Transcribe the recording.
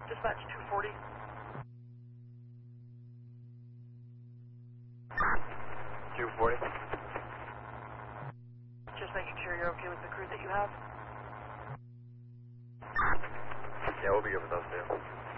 Dispatch 240. 240. Just making sure you're okay with the crew that you have. Yeah, we'll be good with those two.